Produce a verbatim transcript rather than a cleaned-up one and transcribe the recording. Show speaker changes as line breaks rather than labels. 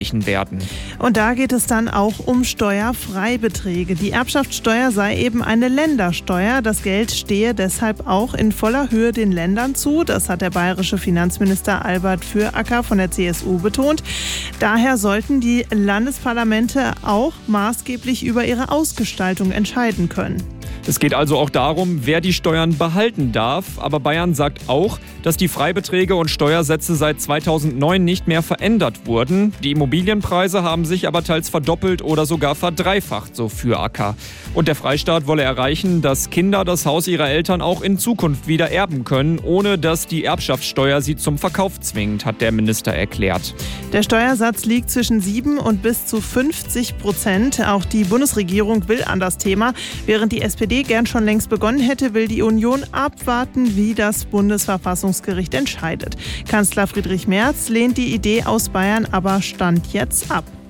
werden.
Und da geht es dann auch um Steuerfreibeträge. Die Erbschaftssteuer sei eben eine Ländersteuer. Das Geld stehe deshalb auch in voller Höhe den Ländern zu. Das hat der bayerische Finanzminister Albert Füracker von der C S U betont. Daher sollten die Landesparlamente auch maßgeblich über ihre Ausgestaltung entscheiden können.
Es geht also auch darum, wer die Steuern behalten darf. Aber Bayern sagt auch, dass die Freibeträge und Steuersätze seit zweitausendneun nicht mehr verändert wurden. Die Immobilienpreise haben sich aber teils verdoppelt oder sogar verdreifacht, so Füracker. Und der Freistaat wolle erreichen, dass Kinder das Haus ihrer Eltern auch in Zukunft wieder erben können, ohne dass die Erbschaftssteuer sie zum Verkauf zwingt, hat der Minister erklärt.
Der Steuersatz liegt zwischen sieben und bis zu fünfzig Prozent. Auch die Bundesregierung will an das Thema. Während die S P D gern schon längst begonnen hätte, will die Union abwarten, wie das Bundesverfassungsgericht entscheidet. Kanzler Friedrich Merz lehnt die Idee aus Bayern aber Stand jetzt ab.